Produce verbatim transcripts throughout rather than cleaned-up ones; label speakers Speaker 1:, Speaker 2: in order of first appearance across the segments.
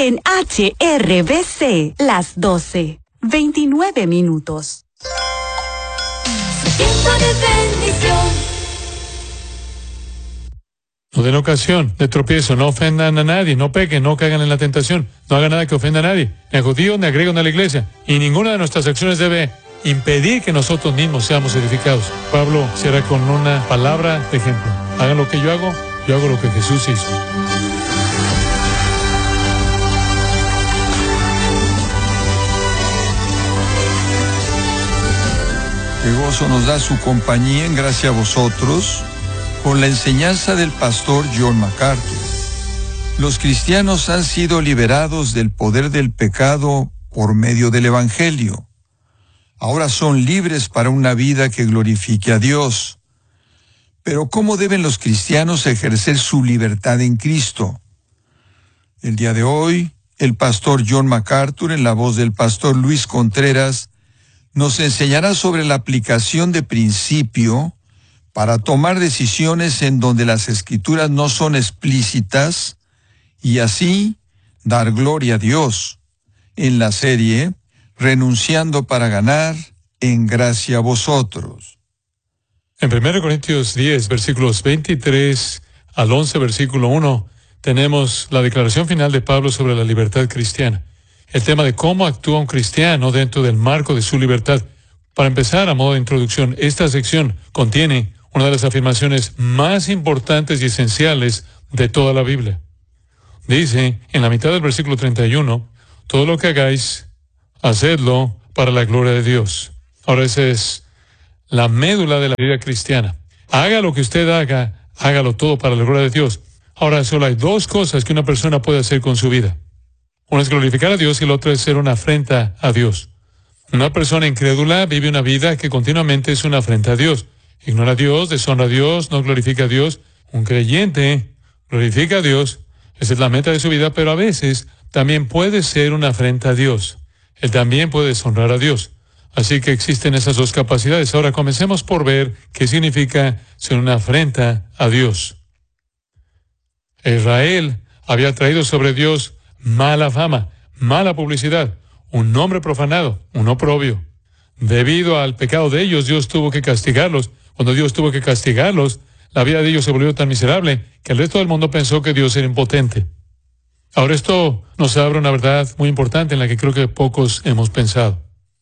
Speaker 1: en H R B C, las doce, veintinueve minutos.
Speaker 2: Tiempo de bendición.
Speaker 3: No den ocasión de tropiezo, no ofendan a nadie, no pequen, no caigan en la tentación, no hagan nada que ofenda a nadie, ni a judíos ni a griegos ni a la iglesia, y ninguna de nuestras acciones debe impedir que nosotros mismos seamos edificados. Pablo cierra con una palabra de ejemplo: hagan lo que yo hago, yo hago lo que Jesús hizo.
Speaker 4: Qué gozo nos da su compañía en gracia a vosotros con la enseñanza del pastor John MacArthur. Los cristianos han sido liberados del poder del pecado por medio del Evangelio. Ahora son libres para una vida que glorifique a Dios. Pero ¿cómo deben los cristianos ejercer su libertad en Cristo? El día de hoy, el pastor John MacArthur, en la voz del pastor Luis Contreras, nos enseñará sobre la aplicación de principio para tomar decisiones en donde las Escrituras no son explícitas y así dar gloria a Dios, en la serie Renunciando para ganar, en gracia a vosotros.
Speaker 3: En primera Corintios diez, versículos veintitrés al once, versículo uno, tenemos la declaración final de Pablo sobre la libertad cristiana. El tema de cómo actúa un cristiano dentro del marco de su libertad. Para empezar, a modo de introducción, esta sección contiene una de las afirmaciones más importantes y esenciales de toda la Biblia. Dice, en la mitad del versículo treinta y uno, todo lo que hagáis, hacedlo para la gloria de Dios. Ahora, esa es la médula de la vida cristiana. Haga lo que usted haga, hágalo todo para la gloria de Dios. Ahora, solo hay dos cosas que una persona puede hacer con su vida. Una es glorificar a Dios y la otra es ser una afrenta a Dios. Una persona incrédula vive una vida que continuamente es una afrenta a Dios. Ignora a Dios, deshonra a Dios, no glorifica a Dios. Un creyente glorifica a Dios, esa es la meta de su vida, pero a veces también puede ser una afrenta a Dios. Él también puede deshonrar a Dios. Así que existen esas dos capacidades. Ahora comencemos por ver qué significa ser una afrenta a Dios. Israel había traído sobre Dios mala fama, mala publicidad, un nombre profanado, un oprobio. Debido al pecado de ellos, Dios tuvo que castigarlos. Cuando Dios tuvo que castigarlos, la vida de ellos se volvió tan miserable que el resto del mundo pensó que Dios era impotente. Ahora esto nos abre una verdad muy importante en la que creo que pocos hemos pensado.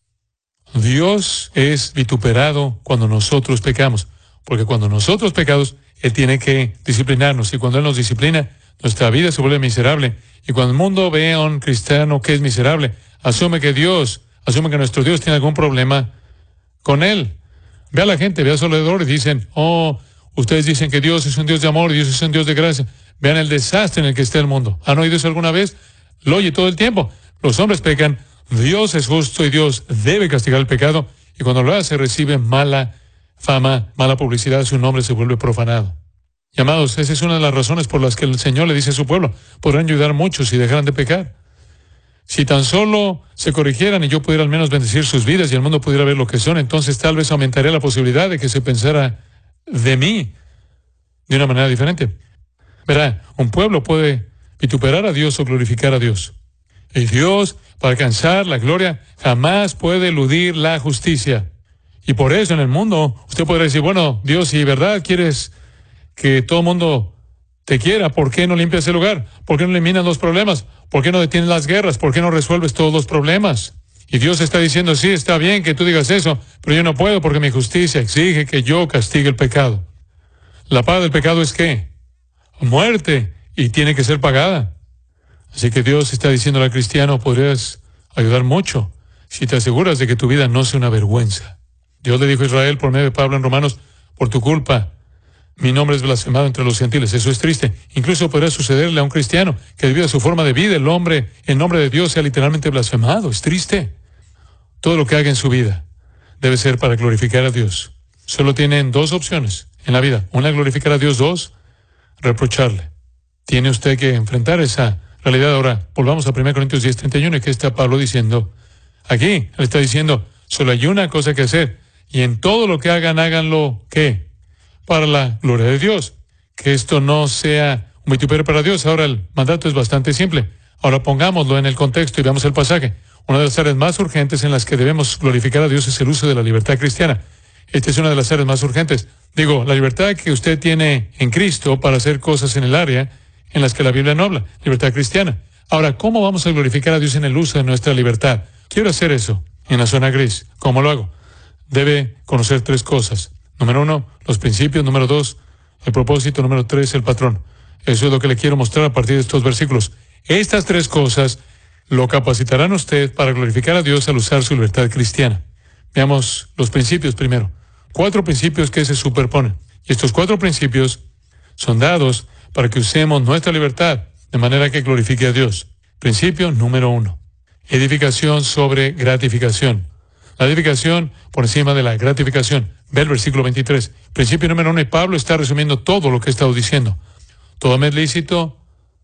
Speaker 3: Dios es vituperado cuando nosotros pecamos, porque cuando nosotros pecamos, Él tiene que disciplinarnos, y cuando Él nos disciplina, nuestra vida se vuelve miserable. Y cuando el mundo ve a un cristiano que es miserable, asume que Dios, asume que nuestro Dios tiene algún problema con Él. Ve a la gente, ve a su alrededor y dicen, oh, ustedes dicen que Dios es un Dios de amor, Dios es un Dios de gracia. Vean el desastre en el que está el mundo. ¿Han oído eso alguna vez? Lo oye todo el tiempo. Los hombres pecan, Dios es justo y Dios debe castigar el pecado, y cuando lo hace recibe mala fama, mala publicidad, su nombre se vuelve profanado. Y amados, esa es una de las razones por las que el Señor le dice a su pueblo, podrán ayudar mucho si dejaran de pecar. Si tan solo se corrigieran y yo pudiera al menos bendecir sus vidas y el mundo pudiera ver lo que son, entonces tal vez aumentaría la posibilidad de que se pensara de mí de una manera diferente. Verá, un pueblo puede vituperar a Dios o glorificar a Dios. Y Dios, para alcanzar la gloria, jamás puede eludir la justicia. Y por eso en el mundo, usted podrá decir, bueno, Dios, si de verdad quieres que todo el mundo te quiera, ¿por qué no limpias el lugar? ¿Por qué no eliminas los problemas? ¿Por qué no detienes las guerras? ¿Por qué no resuelves todos los problemas? Y Dios está diciendo, sí, está bien que tú digas eso, pero yo no puedo porque mi justicia exige que yo castigue el pecado. La paga del pecado es ¿qué? Muerte, y tiene que ser pagada. Así que Dios está diciendo al cristiano, podrías ayudar mucho si te aseguras de que tu vida no sea una vergüenza. Dios le dijo a Israel por medio de Pablo en Romanos, por tu culpa, mi nombre es blasfemado entre los gentiles. Eso es triste. Incluso podría sucederle a un cristiano que debido a su forma de vida, el hombre, en nombre de Dios, sea literalmente blasfemado. Es triste. Todo lo que haga en su vida debe ser para glorificar a Dios. Solo tienen dos opciones en la vida. Una, glorificar a Dios. Dos, reprocharle. Tiene usted que enfrentar esa realidad. Ahora, volvamos a primera Corintios diez, treinta y uno, que está Pablo diciendo, aquí, él está diciendo, solo hay una cosa que hacer, y en todo lo que hagan, háganlo, ¿qué? Para la gloria de Dios. Que esto no sea un vituperio para Dios. Ahora, el mandato es bastante simple. Ahora pongámoslo en el contexto y veamos el pasaje. Una de las áreas más urgentes en las que debemos glorificar a Dios es el uso de la libertad cristiana. Esta es una de las áreas más urgentes. Digo, la libertad que usted tiene en Cristo para hacer cosas en el área en las que la Biblia no habla, libertad cristiana. Ahora, ¿cómo vamos a glorificar a Dios en el uso de nuestra libertad? Quiero hacer eso en la zona gris. ¿Cómo lo hago? Debe conocer tres cosas. Número uno, los principios. Número dos, el propósito. Número tres, el patrón. Eso es lo que le quiero mostrar a partir de estos versículos. Estas tres cosas lo capacitarán a usted para glorificar a Dios al usar su libertad cristiana. Veamos los principios primero. Cuatro principios que se superponen. Y estos cuatro principios son dados para que usemos nuestra libertad de manera que glorifique a Dios. Principio número uno. Edificación sobre gratificación. La edificación por encima de la gratificación. Ve el versículo veintitrés. Principio número uno, y Pablo está resumiendo todo lo que he estado diciendo. Todo me es lícito,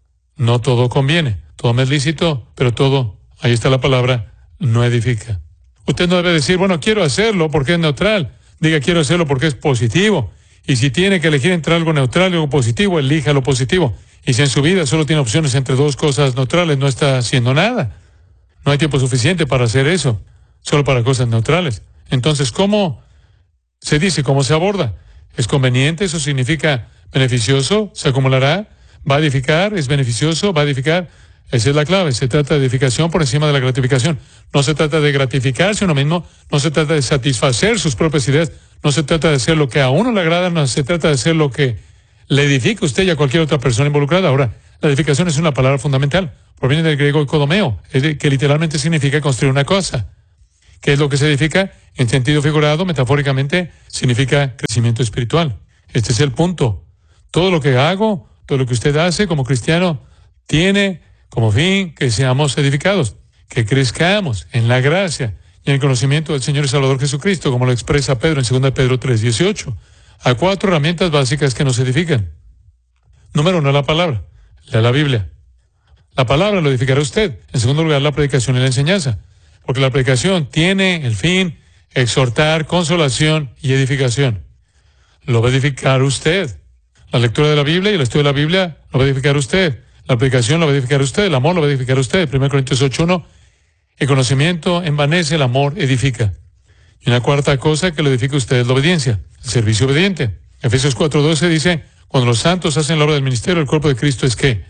Speaker 3: no todo conviene. Todo me es lícito, pero todo, ahí está la palabra, no edifica. Usted no debe decir, bueno, quiero hacerlo porque es neutral. Diga, quiero hacerlo porque es positivo. Y si tiene que elegir entre algo neutral y algo positivo, elija lo positivo. Y si en su vida solo tiene opciones entre dos cosas neutrales, no está haciendo nada. No hay tiempo suficiente para hacer eso, solo para cosas neutrales. Entonces, ¿cómo se dice? ¿Cómo se aborda? ¿Es conveniente? ¿Eso significa beneficioso? ¿Se acumulará? ¿Va a edificar? ¿Es beneficioso? ¿Va a edificar? Esa es la clave. Se trata de edificación por encima de la gratificación. No se trata de gratificarse uno mismo, no se trata de satisfacer sus propias ideas, no se trata de hacer lo que a uno le agrada, no se trata de hacer lo que le edifica a usted y a cualquier otra persona involucrada. Ahora, la edificación es una palabra fundamental. Proviene del griego oikodomeo, que literalmente significa construir una cosa. ¿Qué es lo que se edifica? En sentido figurado, metafóricamente, significa crecimiento espiritual. Este es el punto. Todo lo que hago, todo lo que usted hace como cristiano, tiene como fin que seamos edificados, que crezcamos en la gracia y en el conocimiento del Señor y Salvador Jesucristo, como lo expresa Pedro en segunda de Pedro tres dieciocho. Hay cuatro herramientas básicas que nos edifican. Número uno, la palabra. Lea la Biblia. La palabra lo edificará usted. En segundo lugar, la predicación y la enseñanza. Porque la predicación tiene el fin exhortar, consolación y edificación. Lo va a edificar usted. La lectura de la Biblia y el estudio de la Biblia lo va a edificar usted. La predicación lo va a edificar usted. El amor lo va a edificar usted. primera Corintios ocho uno. El conocimiento envanece, el amor edifica. Y una cuarta cosa que lo edifica usted es la obediencia, el servicio obediente. Efesios cuatro doce dice, cuando los santos hacen la obra del ministerio, el cuerpo de Cristo es ¿qué?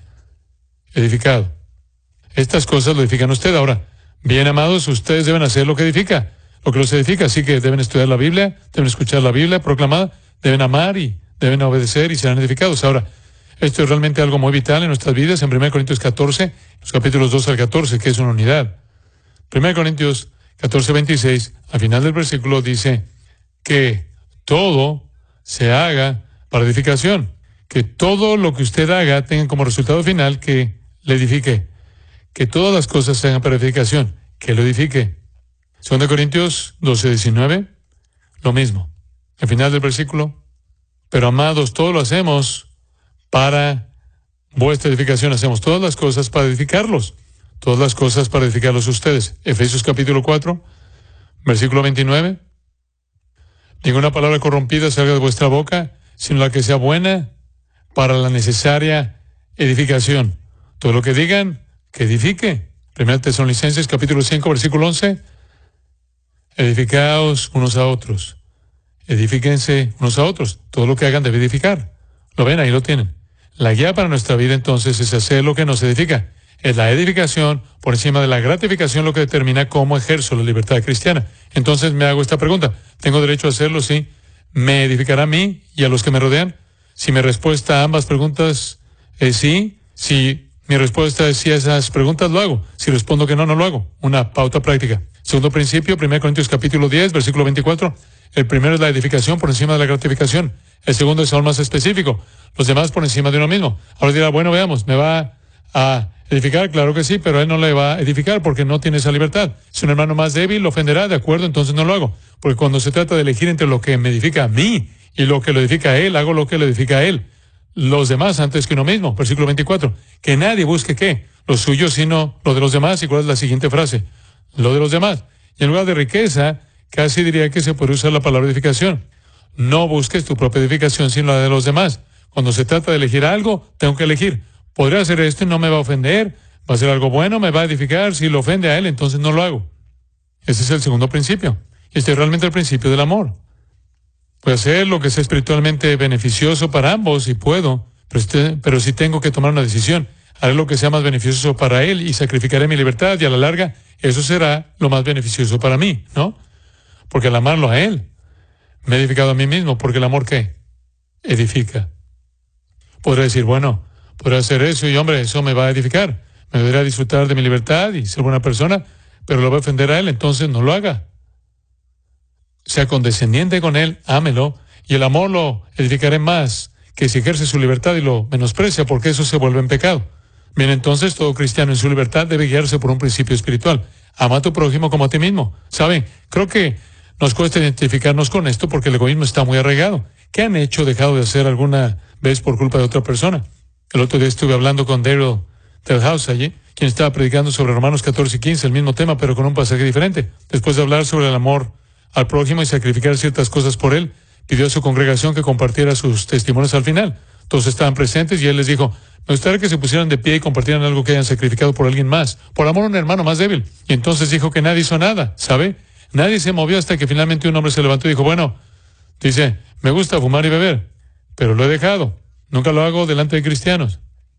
Speaker 3: Edificado. Estas cosas lo edifican usted. Ahora, bien amados, ustedes deben hacer lo que edifica, lo que los edifica. Así que deben estudiar la Biblia, deben escuchar la Biblia proclamada, deben amar y deben obedecer y serán edificados. Ahora, esto es realmente algo muy vital en nuestras vidas. En primera Corintios catorce, los capítulos dos al catorce, que es una unidad. primera Corintios catorce veintiséis, al final del versículo dice que todo se haga para edificación. Que todo lo que usted haga tenga como resultado final que le edifique. Que todas las cosas se hagan para edificación, que lo edifique. segunda Corintios doce diecinueve, lo mismo. Al final del versículo, pero amados, todo lo hacemos para vuestra edificación. Hacemos todas las cosas para edificarlos. Todas las cosas para edificarlos ustedes. Efesios capítulo cuatro, versículo veintinueve. Ninguna palabra corrompida salga de vuestra boca, sino la que sea buena para la necesaria edificación. Todo lo que digan, que edifique. primera Tesalonicenses capítulo cinco, versículo once. Edificaos unos a otros. Edifíquense unos a otros. Todo lo que hagan debe edificar. Lo ven, ahí lo tienen. La guía para nuestra vida entonces es hacer lo que nos edifica. Es la edificación por encima de la gratificación lo que determina cómo ejerzo la libertad cristiana. Entonces me hago esta pregunta. ¿Tengo derecho a hacerlo? Sí. ¿Me edificará a mí y a los que me rodean? Si mi respuesta a ambas preguntas es sí, si mi respuesta es sí a esas preguntas, lo hago. Si respondo que no, no lo hago. Una pauta práctica. Segundo principio, primera Corintios capítulo diez, versículo veinticuatro. El primero es la edificación por encima de la gratificación. El segundo es aún más específico. Los demás por encima de uno mismo. Ahora dirá, bueno, veamos, ¿me va a edificar? Claro que sí, pero a él no le va a edificar porque no tiene esa libertad. Si un hermano más débil lo ofenderá, de acuerdo, entonces no lo hago. Porque cuando se trata de elegir entre lo que me edifica a mí y lo que lo edifica a él, hago lo que lo edifica a él. Los demás antes que uno mismo. Versículo veinticuatro. Que nadie busque qué, lo suyo, sino lo de los demás. ¿Y cuál es la siguiente frase? Lo de los demás. Y en lugar de riqueza, casi diría que se puede usar la palabra edificación. No busques tu propia edificación, sino la de los demás. Cuando se trata de elegir algo, tengo que elegir. Podría hacer esto y no me va a ofender. va a ser algo bueno, me va a edificar. Si lo ofende a él, entonces no lo hago. Ese es el segundo principio. Este es realmente el principio del amor. Voy a hacer lo que sea espiritualmente beneficioso para ambos, si puedo, pero, este, pero si tengo que tomar una decisión, haré lo que sea más beneficioso para él y sacrificaré mi libertad, y a la larga, eso será lo más beneficioso para mí, ¿no? Porque al amarlo a él, me he edificado a mí mismo, porque el amor, ¿qué? Edifica. Podré decir, bueno, podré hacer eso y, hombre, eso me va a edificar. Me deberá disfrutar de mi libertad y ser buena persona, pero lo va a ofender a él, entonces no lo haga. Sea condescendiente con él, ámelo, y el amor lo edificaré más que si ejerce su libertad y lo menosprecia, porque eso se vuelve en pecado. Bien, entonces todo cristiano en su libertad debe guiarse por un principio espiritual. Ama a tu prójimo como a ti mismo. ¿Saben? Creo que nos cuesta identificarnos con esto porque el egoísmo está muy arraigado. ¿Qué han hecho o dejado de hacer alguna vez por culpa de otra persona? El otro día estuve hablando con Daryl Telhouse allí, quien estaba predicando sobre Romanos catorce y quince, el mismo tema, pero con un pasaje diferente. Después de hablar sobre el amor al prójimo y sacrificar ciertas cosas por él, pidió a su congregación que compartiera sus testimonios al final. Todos estaban presentes y él les dijo, me gustaría que se pusieran de pie y compartieran algo que hayan sacrificado por alguien más, por amor a un hermano más débil. Y entonces dijo que nadie hizo nada, ¿sabe? Nadie se movió hasta que finalmente un hombre se levantó y dijo, bueno, dice, me gusta fumar y beber, pero lo he dejado. Nunca lo hago delante de cristianos.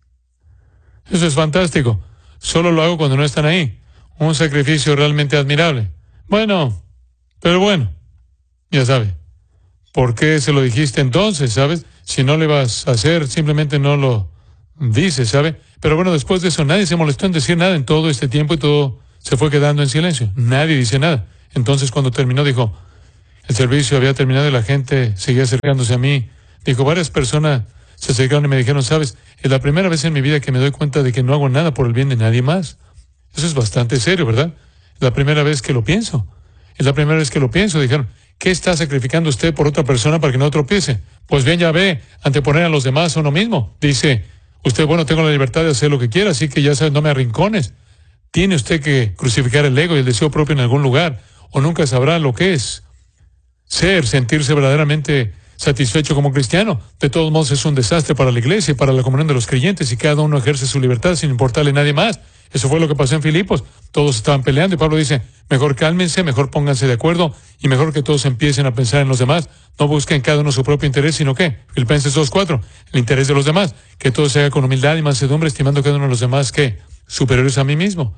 Speaker 3: Eso es fantástico. Solo lo hago cuando no están ahí. Un sacrificio realmente admirable. Bueno, pero bueno, ya sabe. ¿Por qué se lo dijiste entonces, sabes? Si no le vas a hacer, simplemente no lo dices, ¿sabe? Pero bueno, después de eso, nadie se molestó en decir nada en todo este tiempo y todo se fue quedando en silencio. Nadie dice nada. Entonces, cuando terminó, dijo, el servicio había terminado y la gente seguía acercándose a mí. Dijo, varias personas se acercaron y me dijeron, sabes, es la primera vez en mi vida que me doy cuenta de que no hago nada por el bien de nadie más. Eso es bastante serio, ¿verdad? Es la primera vez que lo pienso. Es la primera vez que lo pienso. Dijeron, ¿qué está sacrificando usted por otra persona para que no tropiece? Pues bien, ya ve, anteponer a los demás a uno mismo. Dice, usted, bueno, tengo la libertad de hacer lo que quiera, así que ya sabes, no me arrincones. Tiene usted que crucificar el ego y el deseo propio en algún lugar, o nunca sabrá lo que es ser, sentirse verdaderamente satisfecho como cristiano. De todos modos, es un desastre para la iglesia y para la comunión de los creyentes, y cada uno ejerce su libertad sin importarle a nadie más. Eso fue lo que pasó en Filipos. Todos estaban peleando y Pablo dice, mejor cálmense, mejor pónganse de acuerdo y mejor que todos empiecen a pensar en los demás. No busquen cada uno su propio interés, sino que, Filipenses dos cuatro, el interés de los demás, que todo se haga con humildad y mansedumbre, estimando cada uno de los demás que superiores a mí mismo.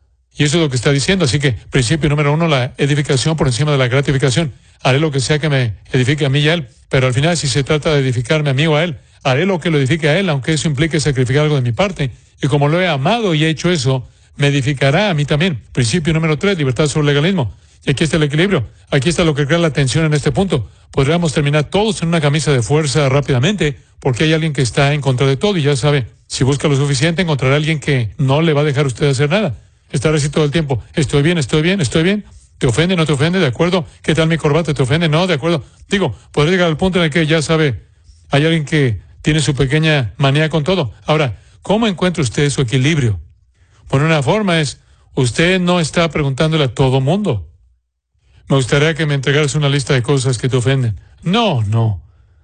Speaker 3: Y eso es lo que está diciendo. Así que, principio número uno, la edificación por encima de la gratificación. Haré lo que sea que me edifique a mí y a él, pero al final, si se trata de edificarme a mí o a él, haré lo que lo edifique a él, aunque eso implique sacrificar algo de mi parte. Y como lo he amado y he hecho eso, me edificará a mí también. Principio número tres, libertad sobre el legalismo. Y aquí está el equilibrio. Aquí está lo que crea la tensión en este punto. Podríamos terminar todos en una camisa de fuerza rápidamente, porque hay alguien que está en contra de todo y ya sabe, si busca lo suficiente, encontrará a alguien que no le va a dejar a usted hacer nada. Estará así todo el tiempo. Estoy bien, estoy bien, estoy bien. ¿Te ofende, no te ofende? ¿De acuerdo? ¿Qué tal mi corbata? ¿Te ofende? No, de acuerdo. Digo, podrá llegar al punto en el que ya sabe, hay alguien que tiene su pequeña manía con todo. Ahora, ¿cómo encuentra usted su equilibrio? Por una forma es, usted no está preguntándole a todo mundo. Me gustaría que me entregaras una lista de cosas que te ofenden. No, no.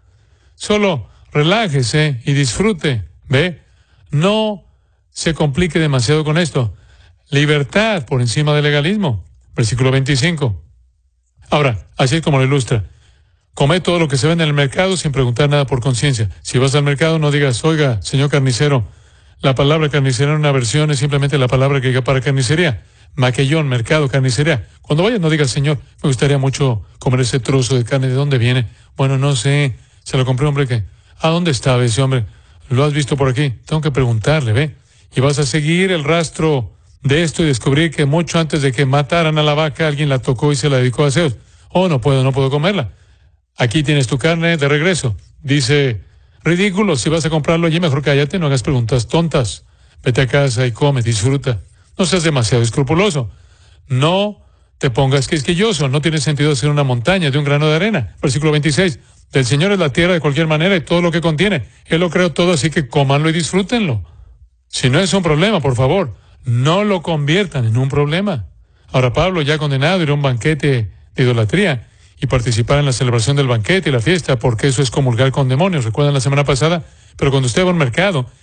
Speaker 3: Solo relájese y disfrute. ¿Ve? No se complique demasiado con esto. Libertad por encima del legalismo. Versículo veinticinco. Ahora, así es como lo ilustra. Come todo lo que se vende en el mercado sin preguntar nada por conciencia. Si vas al mercado, no digas, oiga, señor carnicero, la palabra carnicero en una versión es simplemente la palabra que diga para carnicería. Maquillón, mercado, carnicería. Cuando vayas, no digas, señor, me gustaría mucho comer ese trozo de carne. ¿De dónde viene? Bueno, no sé. Se lo compré, hombre, que... ¿A dónde estaba ese hombre? ¿Lo has visto por aquí? Tengo que preguntarle, ¿ve? Y vas a seguir el rastro de esto y descubrir que mucho antes de que mataran a la vaca, alguien la tocó y se la dedicó a Zeus. Oh, no puedo, no puedo comerla. Aquí tienes tu carne de regreso. Dice, ridículo, si vas a comprarlo allí, mejor cállate, no hagas preguntas tontas. Vete a casa y come, disfruta. No seas demasiado escrupuloso. No te pongas quisquilloso. No tiene sentido hacer una montaña de un grano de arena. Versículo veintiséis. Del Señor es la tierra de cualquier manera y todo lo que contiene. Él lo creó todo, así que cómanlo y disfrútenlo. Si no es un problema, por favor, no lo conviertan en un problema. Ahora Pablo, ya condenado, ir a un banquete de idolatría y participar en la celebración del banquete y la fiesta, porque eso es comulgar con demonios. ¿Recuerdan la semana pasada? Pero cuando usted va a un mercado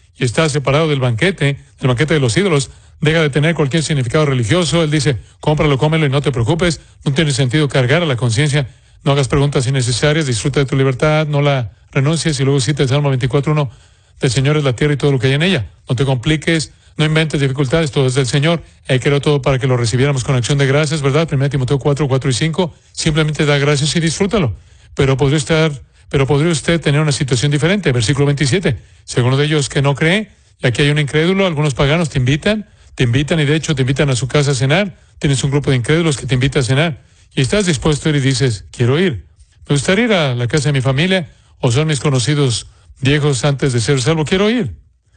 Speaker 3: y está separado del banquete, del banquete de los ídolos, deja de tener cualquier significado religioso. Él dice, cómpralo, cómelo y no te preocupes. No tiene sentido cargar a la conciencia. No hagas preguntas innecesarias, disfruta de tu libertad, no la renuncies. Y luego cita el Salmo veinticuatro uno, del Señor es la tierra y todo lo que hay en ella. No te compliques, no inventes dificultades, todo es del Señor. Él creó todo para que lo recibiéramos con acción de gracias, ¿verdad? primera Timoteo cuatro, cuatro y cinco. Simplemente da gracias y disfrútalo. Pero podría estar, pero podría usted tener una situación diferente. Versículo veintisiete. Según de ellos que no cree, y aquí hay un incrédulo, algunos paganos te invitan, te invitan y de hecho te invitan a su casa a cenar. Tienes un grupo de incrédulos que te invita a cenar. Y estás dispuesto a ir y dices, quiero ir. Me gustaría ir a la casa de mi familia, o son mis conocidos viejos antes de ser salvo, quiero ir.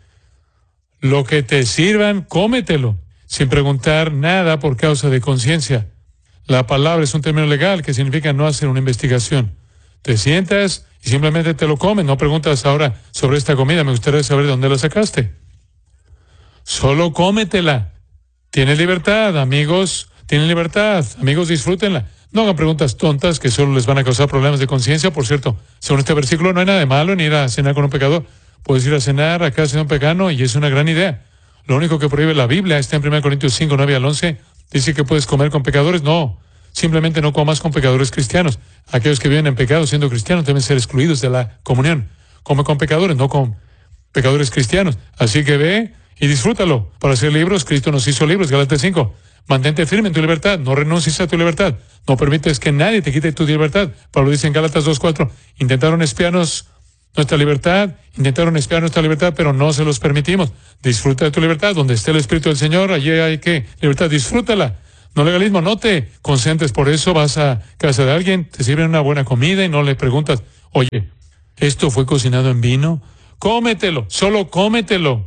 Speaker 3: Lo que te sirvan, cómetelo, sin preguntar nada por causa de conciencia. La palabra es un término legal que significa no hacer una investigación. Te sientas y simplemente te lo comes. No preguntas ahora sobre esta comida, me gustaría saber de dónde la sacaste. Solo cómetela. Tienes libertad, amigos, tienen libertad, amigos, disfrútenla. No hagan preguntas tontas que solo les van a causar problemas de conciencia. Por cierto, según este versículo no hay nada de malo en ir a cenar con un pecador. Puedes ir a cenar a casa de un pagano y es una gran idea. Lo único que prohíbe la Biblia está en primera Corintios cinco, nueve al once. Dice que puedes comer con pecadores. No, simplemente no comas con pecadores cristianos. Aquellos que viven en pecado siendo cristianos deben ser excluidos de la comunión. Come con pecadores, no con pecadores cristianos. Así que ve y disfrútalo. Para hacer libros, Cristo nos hizo libros, Gálatas cinco. Mantente firme en tu libertad, no renuncies a tu libertad. No permites que nadie te quite tu libertad. Pablo dice en Gálatas dos, cuatro, intentaron espiarnos nuestra libertad, intentaron espiar nuestra libertad, pero no se los permitimos. Disfruta de tu libertad. Donde esté el Espíritu del Señor, allí hay que libertad, disfrútala. No legalismo, no te concentres por eso. Vas a casa de alguien, te sirven una buena comida y no le preguntas, oye, ¿esto fue cocinado en vino? Cómetelo, solo cómetelo.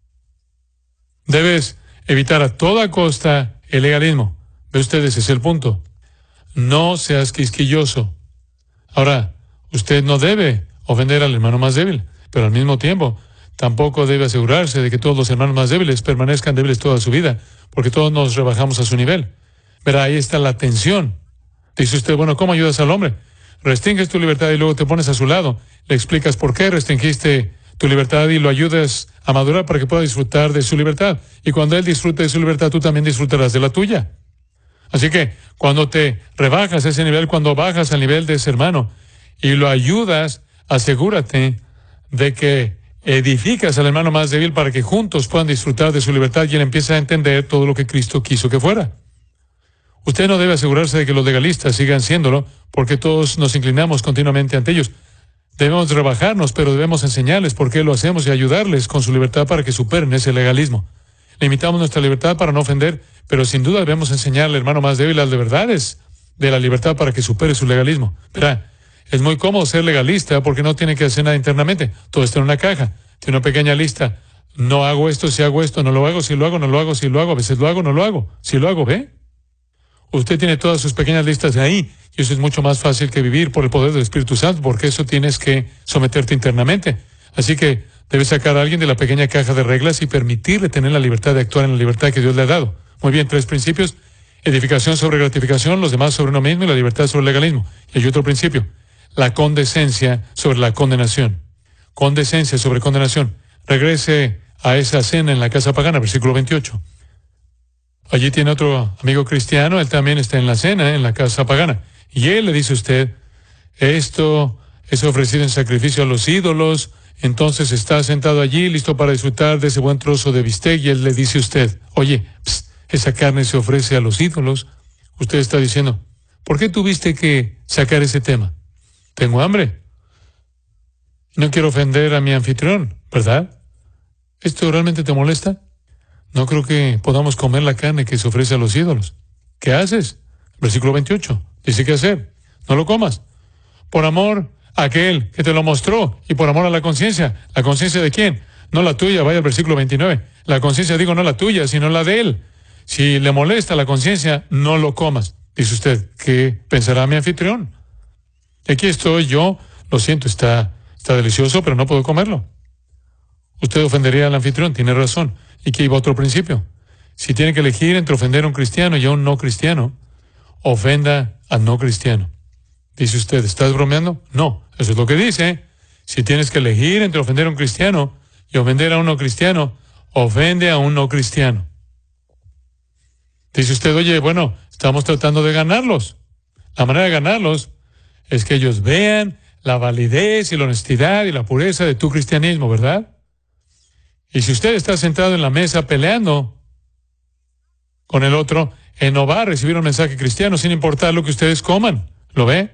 Speaker 3: Debes evitar a toda costa el legalismo. Ve ustedes, ese es el punto. No seas quisquilloso. Ahora, usted no debe ofender al hermano más débil, pero al mismo tiempo tampoco debe asegurarse de que todos los hermanos más débiles permanezcan débiles toda su vida, porque todos nos rebajamos a su nivel. Verá, ahí está la tensión. Dice usted, bueno, ¿cómo ayudas al hombre? Restringes tu libertad y luego te pones a su lado. Le explicas por qué restringiste tu libertad y lo ayudas a madurar para que pueda disfrutar de su libertad. Y cuando él disfrute de su libertad, tú también disfrutarás de la tuya. Así que cuando te rebajas a ese nivel, cuando bajas al nivel de ese hermano y lo ayudas, asegúrate de que edificas al hermano más débil para que juntos puedan disfrutar de su libertad y él empiece a entender todo lo que Cristo quiso que fuera. Usted no debe asegurarse de que los legalistas sigan siéndolo, porque todos nos inclinamos continuamente ante ellos. Debemos rebajarnos, pero debemos enseñarles por qué lo hacemos y ayudarles con su libertad para que superen ese legalismo. Limitamos nuestra libertad para no ofender, pero sin duda debemos enseñar al hermano más débil las verdades de la libertad para que supere su legalismo. Verá, es muy cómodo ser legalista porque no tiene que hacer nada internamente. Todo está en una caja. Tiene una pequeña lista. No hago esto, si hago esto, no lo hago, si lo hago, no lo hago, si lo hago, a veces lo hago, no lo hago. Si lo hago, ¿ve? Usted tiene todas sus pequeñas listas de ahí y eso es mucho más fácil que vivir por el poder del Espíritu Santo, porque eso tienes que someterte internamente. Así que debes sacar a alguien de la pequeña caja de reglas y permitirle tener la libertad de actuar en la libertad que Dios le ha dado. Muy bien, tres principios. Edificación sobre gratificación, los demás sobre uno mismo y la libertad sobre el legalismo. Y hay otro principio, la condescencia sobre la condenación. Condescencia sobre condenación. Regrese a esa cena en la casa pagana, versículo veintiocho. Allí tiene otro amigo cristiano, él también está en la cena, en la casa pagana. Y él le dice a usted, esto es ofrecido en sacrificio a los ídolos, entonces está sentado allí, listo para disfrutar de ese buen trozo de bistec, y él le dice a usted, oye, pst, esa carne se ofrece a los ídolos. Usted está diciendo, ¿por qué tuviste que sacar ese tema? Tengo hambre. No quiero ofender a mi anfitrión, ¿verdad? ¿Esto realmente te molesta? No creo que podamos comer la carne que se ofrece a los ídolos. ¿Qué haces? Versículo veintiocho. Dice qué hacer. No lo comas. Por amor a aquel que te lo mostró y por amor a la conciencia. ¿La conciencia de quién? No la tuya. Vaya al versículo veintinueve. La conciencia, digo, no la tuya, sino la de él. Si le molesta la conciencia, no lo comas. Dice usted, ¿qué pensará mi anfitrión? Aquí estoy yo. Lo siento, está, está delicioso, pero no puedo comerlo. Usted ofendería al anfitrión, tiene razón. Y aquí va otro principio. Si tiene que elegir entre ofender a un cristiano y a un no cristiano, ofenda al no cristiano. Dice usted, ¿estás bromeando? No, eso es lo que dice. Si tienes que elegir entre ofender a un cristiano Y ofender a un no cristiano ofende a un no cristiano. Dice usted, oye, bueno, estamos tratando de ganarlos. La manera de ganarlos es que ellos vean la validez y la honestidad y la pureza de tu cristianismo, ¿verdad? Y si usted está sentado en la mesa peleando con el otro, él no va a recibir un mensaje cristiano sin importar lo que ustedes coman. ¿Lo ve?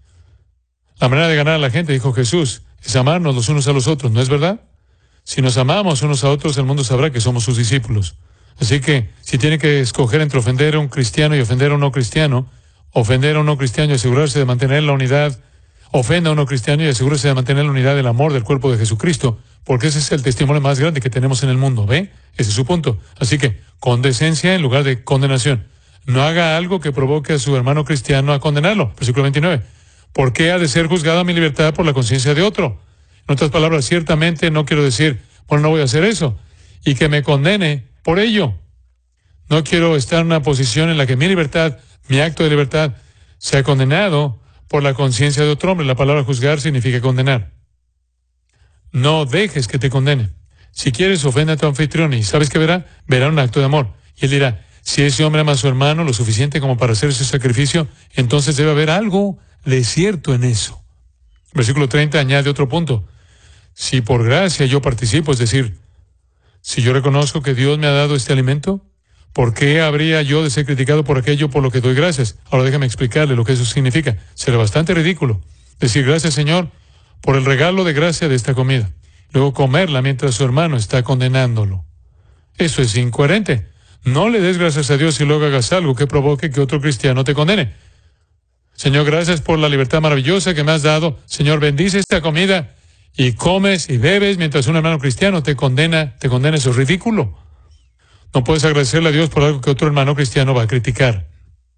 Speaker 3: La manera de ganar a la gente, dijo Jesús, es amarnos los unos a los otros, ¿no es verdad? Si nos amamos unos a otros, el mundo sabrá que somos sus discípulos. Así que, si tiene que escoger entre ofender a un cristiano y ofender a un no cristiano, ofender a un no cristiano y asegurarse de mantener la unidad, ofenda a un no cristiano y asegúrese de mantener la unidad del amor del cuerpo de Jesucristo, porque ese es el testimonio más grande que tenemos en el mundo, ¿ve? Ese es su punto. Así que, con decencia en lugar de condenación. No haga algo que provoque a su hermano cristiano a condenarlo. Versículo veintinueve. ¿Por qué ha de ser juzgada mi libertad por la conciencia de otro? En otras palabras, ciertamente no quiero decir, bueno, no voy a hacer eso, y que me condene por ello. No quiero estar en una posición en la que mi libertad, mi acto de libertad, sea condenado por la conciencia de otro hombre. La palabra juzgar significa condenar. No dejes que te condene. Si quieres, ofende a tu anfitrión y ¿sabes qué verá? Verá un acto de amor. Y él dirá, si ese hombre ama a su hermano lo suficiente como para hacer ese sacrificio, entonces debe haber algo de cierto en eso. Versículo treinta añade otro punto. Si por gracia yo participo, es decir, si yo reconozco que Dios me ha dado este alimento, ¿por qué habría yo de ser criticado por aquello por lo que doy gracias? Ahora déjame explicarle lo que eso significa. Será bastante ridículo decir gracias, Señor, por el regalo de gracia de esta comida. Luego comerla mientras su hermano está condenándolo. Eso es incoherente. No le des gracias a Dios y luego hagas algo que provoque que otro cristiano te condene. Señor, gracias por la libertad maravillosa que me has dado. Señor, bendice esta comida y comes y bebes mientras un hermano cristiano te condena, te condena. Eso es ridículo. No puedes agradecerle a Dios por algo que otro hermano cristiano va a criticar.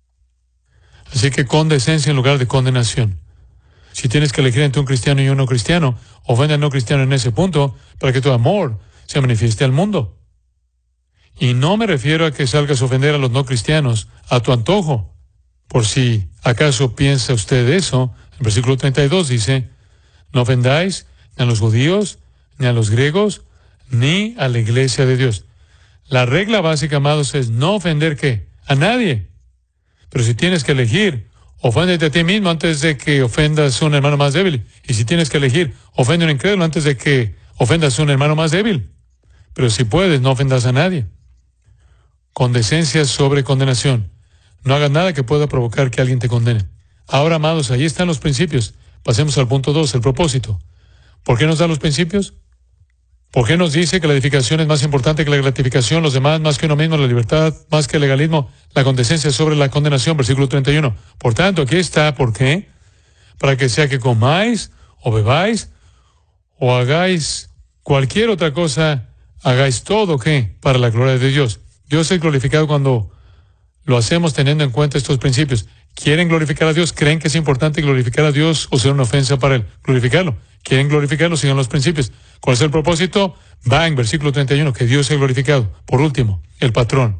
Speaker 3: Así que con decencia en lugar de condenación. Si tienes que elegir entre un cristiano y un no cristiano, ofende al no cristiano en ese punto para que tu amor se manifieste al mundo. Y no me refiero a que salgas a ofender a los no cristianos a tu antojo. Por si acaso piensa usted eso, el versículo treinta y dos dice, no ofendáis ni a los judíos, ni a los griegos, ni a la iglesia de Dios. La regla básica, amados, es no ofender, ¿qué? A nadie. Pero si tienes que elegir, oféndete a ti mismo antes de que ofendas a un hermano más débil. Y si tienes que elegir, ofende a un incrédulo antes de que ofendas a un hermano más débil. Pero si puedes, no ofendas a nadie. Con decencia sobre condenación. No hagas nada que pueda provocar que alguien te condene. Ahora, amados, ahí están los principios. Pasemos al punto dos, el propósito. ¿Por qué nos da los principios? ¿Por qué nos dice que la edificación es más importante que la gratificación, los demás más que uno mismo, la libertad más que el legalismo, la condescencia sobre la condenación? Versículo treinta y uno. Por tanto, aquí está, ¿por qué? Para que sea que comáis, o bebáis, o hagáis cualquier otra cosa, hagáis todo, ¿qué? Para la gloria de Dios. Dios es glorificado cuando lo hacemos teniendo en cuenta estos principios. ¿Quieren glorificar a Dios? ¿Creen que es importante glorificar a Dios o ser una ofensa para Él? Glorificarlo. ¿Quieren glorificarlo? Sigan los principios. ¿Cuál es el propósito? Va en versículo treinta y uno, que Dios sea glorificado. Por último, el patrón.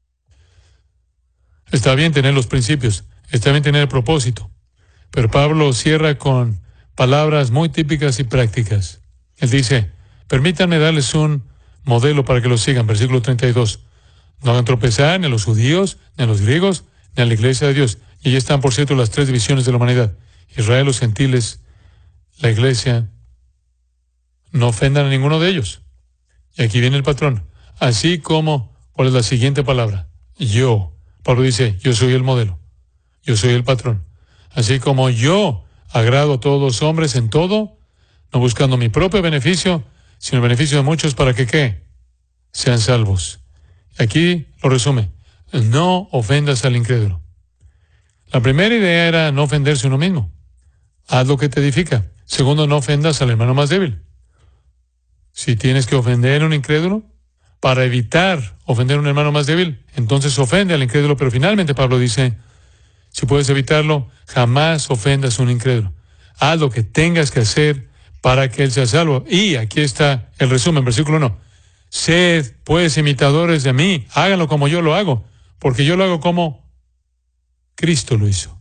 Speaker 3: Está bien tener los principios, está bien tener el propósito, pero Pablo cierra con palabras muy típicas y prácticas. Él dice, permítanme darles un modelo para que lo sigan. Versículo treinta y dos. No hagan tropezar ni a los judíos, ni a los griegos, ni a la iglesia de Dios. Y ahí están, por cierto, las tres divisiones de la humanidad. Israel, los gentiles, la iglesia. No ofendan a ninguno de ellos. Y aquí viene el patrón. Así como, ¿cuál es la siguiente palabra? Yo. Pablo dice, yo soy el modelo. Yo soy el patrón. Así como yo agrado a todos los hombres en todo, no buscando mi propio beneficio, sino el beneficio de muchos para que, ¿qué? Sean salvos. Aquí lo resume. No ofendas al incrédulo. La primera idea era no ofenderse uno mismo. Haz lo que te edifica. Segundo, no ofendas al hermano más débil. Si tienes que ofender a un incrédulo, para evitar ofender a un hermano más débil, entonces ofende al incrédulo. Pero finalmente Pablo dice, si puedes evitarlo, jamás ofendas a un incrédulo. Haz lo que tengas que hacer para que él sea salvo. Y aquí está el resumen, versículo uno. Sed, pues, imitadores de mí, háganlo como yo lo hago, porque yo lo hago como Cristo lo hizo.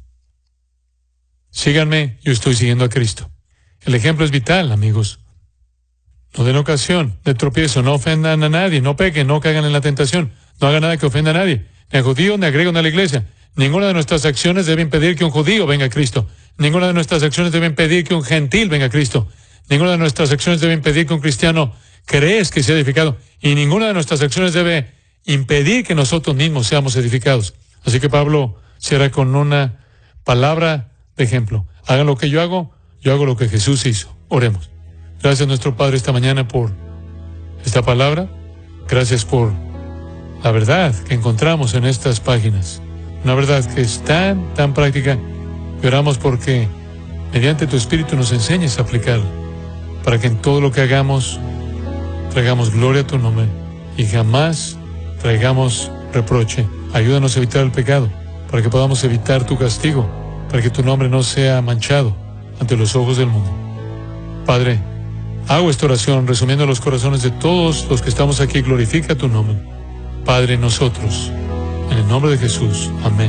Speaker 3: Síganme, yo estoy siguiendo a Cristo. El ejemplo es vital, amigos. no den ocasión de tropiezo, no ofendan a nadie, no pequen, no caigan en la tentación, no hagan nada que ofenda a nadie, ni a judíos ni a griegos ni a la iglesia. Ninguna de nuestras acciones debe impedir que un judío venga a Cristo. Ninguna de nuestras acciones debe impedir que un gentil venga a Cristo. Ninguna de nuestras acciones debe impedir que un cristiano crees que sea edificado. Y ninguna de nuestras acciones debe impedir que nosotros mismos seamos edificados. Así que Pablo cierra con una palabra de ejemplo. Hagan lo que yo hago, yo hago lo que Jesús hizo. Oremos. Gracias, nuestro Padre, esta mañana por esta palabra. Gracias por la verdad que encontramos en estas páginas. Una verdad que es tan, tan práctica. Y oramos porque mediante tu Espíritu nos enseñes a aplicarla, para que en todo lo que hagamos traigamos gloria a tu nombre y jamás traigamos reproche. Ayúdanos a evitar el pecado, para que podamos evitar tu castigo, para que tu nombre no sea manchado ante los ojos del mundo. Padre, hago esta oración resumiendo los corazones de todos los que estamos aquí. Glorifica tu nombre, Padre, nosotros. En el nombre de Jesús. Amén.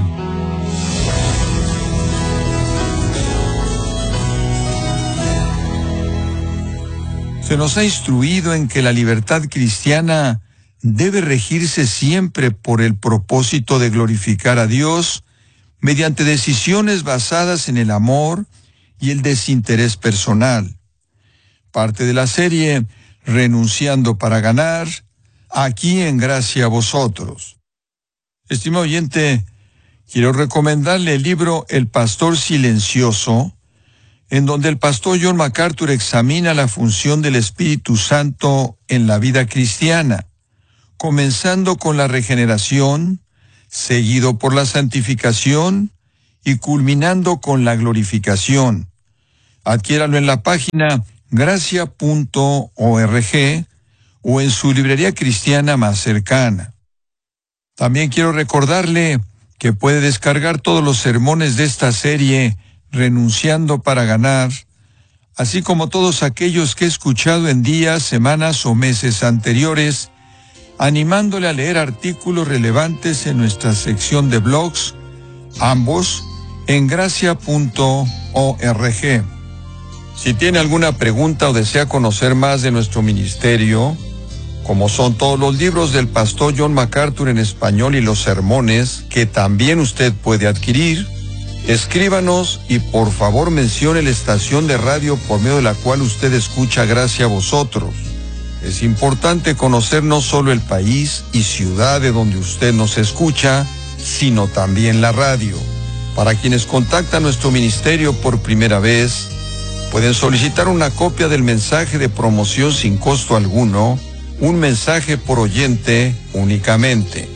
Speaker 4: Se nos ha instruido en que la libertad cristiana debe regirse siempre por el propósito de glorificar a Dios mediante decisiones basadas en el amor y el desinterés personal. Parte de la serie Renunciando para ganar, aquí en Gracia a Vosotros. Estimado oyente, quiero recomendarle el libro El Pastor Silencioso, en donde el pastor John MacArthur examina la función del Espíritu Santo en la vida cristiana, comenzando con la regeneración, seguido por la santificación y culminando con la glorificación. Adquiéralo en la página gracia punto org o en su librería cristiana más cercana. También quiero recordarle que puede descargar todos los sermones de esta serie Renunciando para ganar, así como todos aquellos que he escuchado en días, semanas o meses anteriores, animándole a leer artículos relevantes en nuestra sección de blogs, ambos en gracia punto org. Si tiene alguna pregunta o desea conocer más de nuestro ministerio, como son todos los libros del pastor John MacArthur en español y los sermones que también usted puede adquirir, escríbanos y por favor mencione la estación de radio por medio de la cual usted escucha Gracia a Vosotros. Es importante conocer no solo el país y ciudad de donde usted nos escucha, sino también la radio. Para quienes contactan nuestro ministerio por primera vez, pueden solicitar una copia del mensaje de promoción sin costo alguno, un mensaje por oyente únicamente.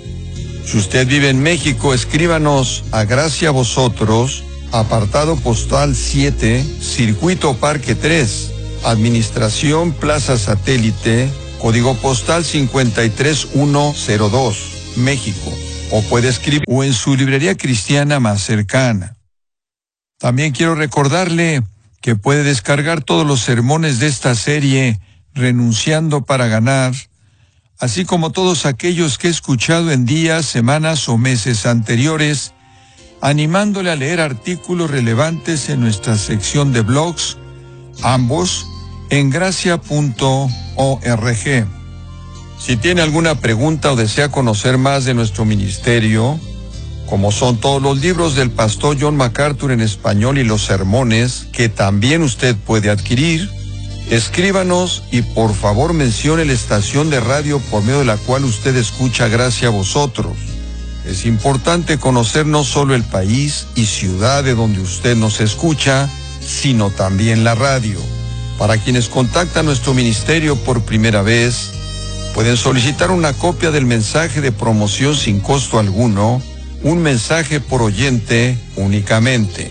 Speaker 4: Si usted vive en México, escríbanos a Gracia a Vosotros, apartado postal siete, Circuito Parque tres, Administración Plaza Satélite, código postal cincuenta y tres mil ciento dos, México, o puede escribir o en su librería cristiana más cercana. También quiero recordarle que puede descargar todos los sermones de esta serie Renunciando para ganar, así como todos aquellos que he escuchado en días, semanas o meses anteriores, animándole a leer artículos relevantes en nuestra sección de blogs, ambos en gracia punto org. Si tiene alguna pregunta o desea conocer más de nuestro ministerio, como son todos los libros del pastor John MacArthur en español y los sermones que también usted puede adquirir, escríbanos y por favor mencione la estación de radio por medio de la cual usted escucha Gracia a Vosotros. Es importante conocer no solo el país y ciudad de donde usted nos escucha, sino también la radio. Para quienes contactan nuestro ministerio por primera vez, pueden solicitar una copia del mensaje de promoción sin costo alguno, un mensaje por oyente únicamente.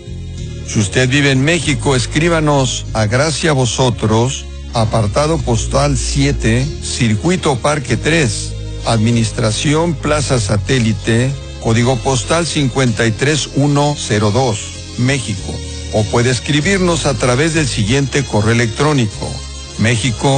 Speaker 4: Si usted vive en México, escríbanos a Gracia a Vosotros, apartado postal siete, Circuito Parque tres, Administración Plaza Satélite, código postal cincuenta y tres mil ciento dos, México, o puede escribirnos a través del siguiente correo electrónico: México